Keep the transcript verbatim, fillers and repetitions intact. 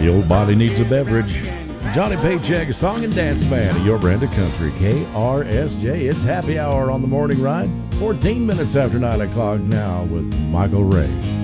The old body needs a beverage. Johnny Paycheck, song and dance band at your brand of country, K R S J. It's happy hour on the morning ride. fourteen minutes after nine o'clock now with Michael Ray.